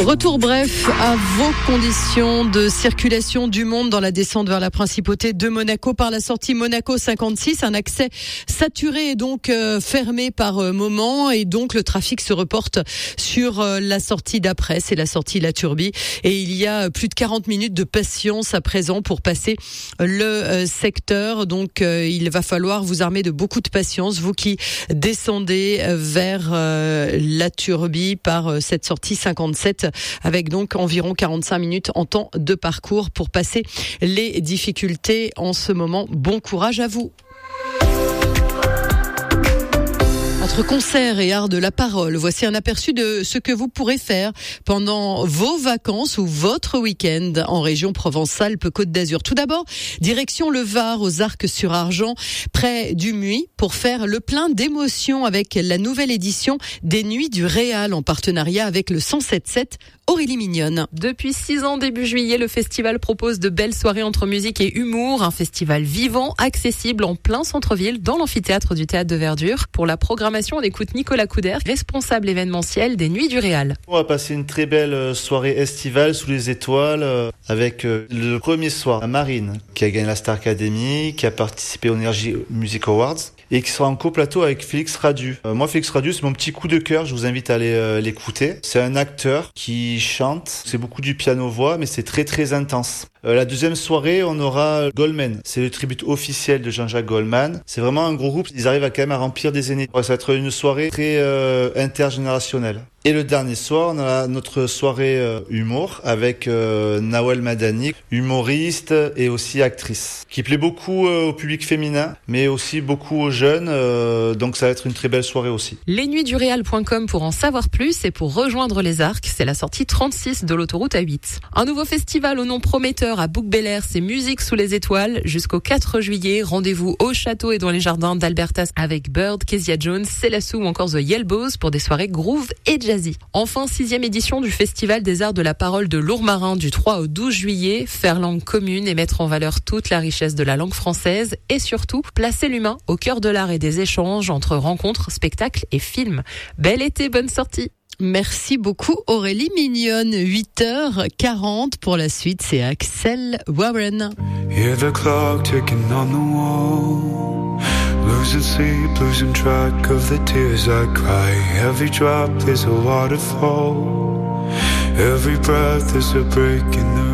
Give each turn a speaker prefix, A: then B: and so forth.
A: Retour bref à vos conditions de circulation du monde dans la descente vers la principauté de Monaco par la sortie Monaco 56. Un accès saturé et donc fermé par moment et donc le trafic se reporte sur la sortie d'après, c'est la sortie La Turbie et il y a plus de 40 minutes de patience à présent pour passer le secteur. Donc il va falloir vous armer de beaucoup de patience, vous qui descendez vers La Turbie par cette sortie 57. Avec donc environ 45 minutes en temps de parcours pour passer les difficultés en ce moment. Bon courage à vous. Entre concert et art de la parole, voici un aperçu de ce que vous pourrez faire pendant vos vacances ou votre week-end en région Provence-Alpes-Côte d'Azur. Tout d'abord, direction le Var aux Arcs-sur-Argent, près du Muy, pour faire le plein d'émotions avec la nouvelle édition des Nuits du Réal en partenariat avec le 107.7 Aurélie Mignonne.
B: Depuis 6 ans, début juillet, le festival propose de belles soirées entre musique et humour. Un festival vivant, accessible en plein centre-ville, dans l'amphithéâtre du Théâtre de Verdure. Pour la programmation, on écoute Nicolas Couder, responsable événementiel des Nuits du Réal.
C: On va passer une très belle soirée estivale sous les étoiles avec le premier soir à Marine, qui a gagné la Star Academy, qui a participé aux Energy Music Awards et qui sera en coplateau avec Félix Radu. Moi, Félix Radu, c'est mon petit coup de cœur. Je vous invite à aller l'écouter. C'est un acteur qui chante. C'est beaucoup du piano-voix, mais c'est très très intense. La deuxième soirée, on aura Goldman. C'est le tribut officiel de Jean-Jacques Goldman. C'est vraiment un gros groupe. Ils arrivent quand même à remplir des aînés. Ça va être une soirée très intergénérationnelle. Et le dernier soir, on a notre soirée humour avec Nawel Madani, humoriste et aussi actrice, qui plaît beaucoup au public féminin, mais aussi beaucoup aux jeunes. Donc ça va être une très belle soirée aussi.
B: Lesnuitsduréal.com pour en savoir plus et pour rejoindre les Arcs, c'est la sortie 36 de l'autoroute A8. Un nouveau festival au nom prometteur à Bouc-Bel-Air, c'est Musique sous les étoiles. Jusqu'au 4 juillet, rendez-vous au château et dans les jardins d'Albertas avec Bird, Kezia Jones, Célassou ou encore The Yelbows pour des soirées groove et jazz. Enfin, 6e édition du Festival des Arts de la Parole de Lourmarin du 3 au 12 juillet. Faire langue commune et mettre en valeur toute la richesse de la langue française et surtout placer l'humain au cœur de l'art et des échanges entre rencontres, spectacles et films. Bel été, bonne sortie.
A: Merci beaucoup Aurélie Mignonne. 8h40 pour la suite, c'est Axel Warren.
D: Hear the clock ticking on the wall. Losing sleep, losing track of the tears I cry. Every drop is a waterfall. Every breath is a break in the